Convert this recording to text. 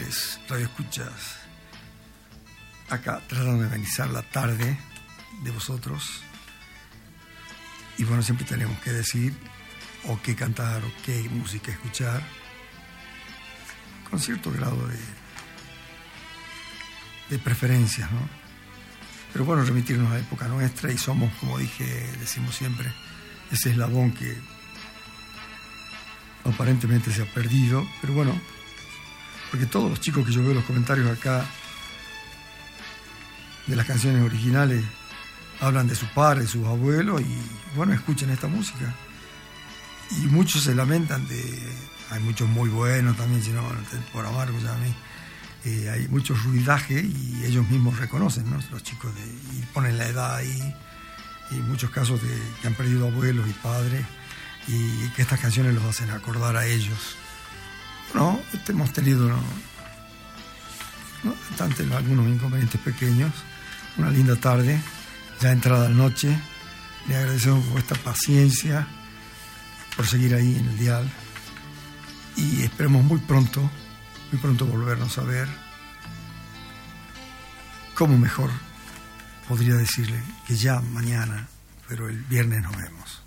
noches, Radio Escuchas. Acá tratando de amenizar la tarde de vosotros. Y bueno, siempre tenemos que decir o qué cantar o qué música escuchar con cierto grado de preferencias, ¿no? Pero bueno, remitirnos a la época nuestra y somos, como decimos siempre, ese eslabón que aparentemente se ha perdido, pero bueno, porque todos los chicos que yo veo en los comentarios acá de las canciones originales hablan de su padre, de sus abuelos y bueno, escuchen esta música. Y muchos se lamentan hay muchos muy buenos también, si no, por amargo ya a mí, hay mucho ruidaje y ellos mismos reconocen, ¿no? Los chicos y ponen la edad ahí, y muchos casos que han perdido abuelos y padres y que estas canciones los hacen acordar a ellos. Bueno, hemos tenido algunos inconvenientes pequeños, una linda tarde, ya entrada la noche. Le agradecemos por esta paciencia, por seguir ahí en el dial y esperemos muy pronto volvernos a ver. ¿Cómo mejor podría decirle que ya mañana, pero el viernes nos vemos?